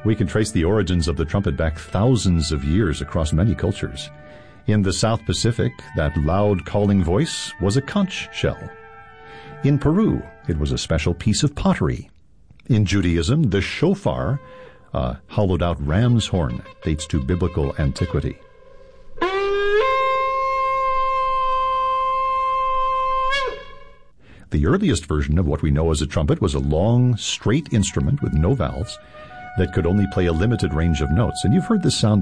We can trace the origins of the trumpet back thousands of years across many cultures. In the South Pacific, that loud calling voice was a conch shell. In Peru, it was a special piece of pottery. In Judaism, the shofar, a hollowed-out ram's horn, dates to biblical antiquity. The earliest version of what we know as a trumpet was a long, straight instrument with no valves that could only play a limited range of notes. And you've heard this sound